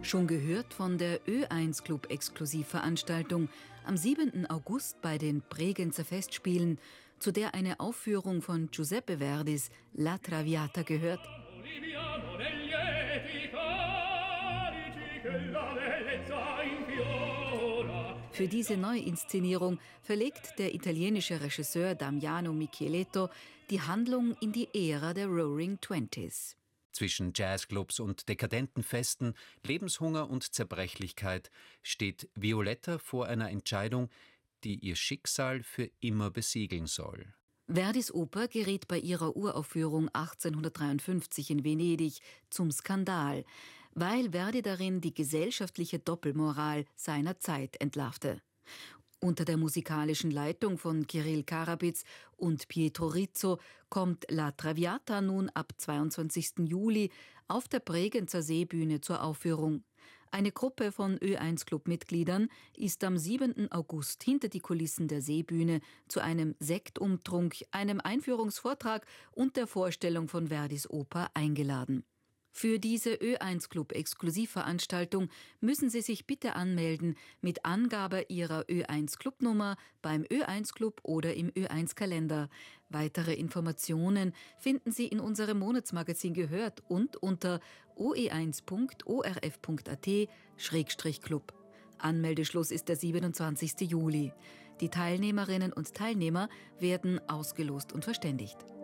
Schon gehört von der Ö1 Club Exklusivveranstaltung am 7. August bei den Bregenzer Festspielen, zu der eine Aufführung von Giuseppe Verdis La Traviata gehört. Für diese Neuinszenierung verlegt der italienische Regisseur Damiano Micheletto die Handlung in die Ära der Roaring Twenties. Zwischen Jazzclubs und dekadenten Festen, Lebenshunger und Zerbrechlichkeit steht Violetta vor einer Entscheidung, die ihr Schicksal für immer besiegeln soll. Verdis Oper geriet bei ihrer Uraufführung 1853 in Venedig zum Skandal, weil Verdi darin die gesellschaftliche Doppelmoral seiner Zeit entlarvte. Unter der musikalischen Leitung von Kirill Karabitz und Pietro Rizzo kommt La Traviata nun ab 22. Juli auf der Bregenzer Seebühne zur Aufführung. Eine Gruppe von Ö1-Club-Mitgliedern ist am 7. August hinter die Kulissen der Seebühne zu einem Sektumtrunk, einem Einführungsvortrag und der Vorstellung von Verdis Oper eingeladen. Für diese Ö1-Club-Exklusivveranstaltung müssen Sie sich bitte anmelden mit Angabe Ihrer Ö1-Club-Nummer beim Ö1-Club oder im Ö1-Kalender. Weitere Informationen finden Sie in unserem Monatsmagazin Gehört und unter oe1.orf.at/club. Anmeldeschluss ist der 27. Juli. Die Teilnehmerinnen und Teilnehmer werden ausgelost und verständigt.